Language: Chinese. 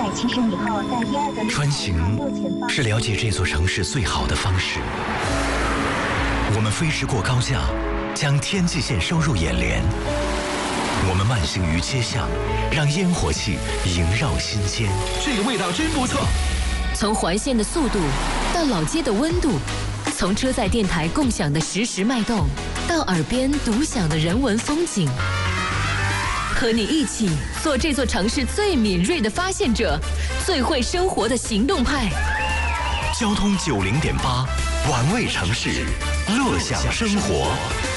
7升以后，在第二个穿行是了解这座城市最好的方式。我们飞驰过高架，将天际线收入眼帘。我们慢行于街巷，让烟火气萦绕心间。 这个味道真不错。 从环线的速度到老街的温度，从车载电台共享的实时脉动，到耳边独享的人文风景，和你一起做这座城市最敏锐的发现者，最会生活的行动派。 交通90.8，玩味城市，乐享生活。